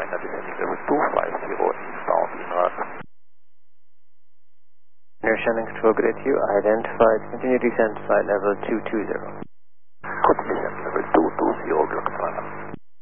China descending level 250 eastbound inland. Air Shannon Control, good at you. Identified. Continue descent, flight level 220. Good descent level 220, good China.